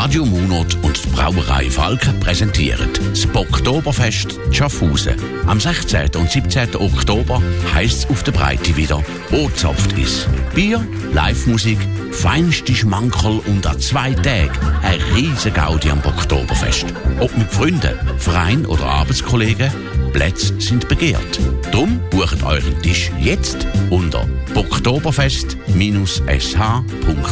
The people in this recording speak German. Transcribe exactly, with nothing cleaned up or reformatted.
Radio Munot und die Brauerei Falken präsentieren das Oktoberfest Schaffhausen. Am sechzehnten und siebzehnten Oktober heisst es auf der Breite wieder «Ozapft is». Bier, Live-Musik, feinste Schmankerl und an zwei Tagen ein riesen Gaudi am Oktoberfest. Ob mit Freunden, Verein oder Arbeitskollegen, Plätze sind begehrt. Drum bucht euren Tisch jetzt unter oktoberfest Bindestrich s h punkt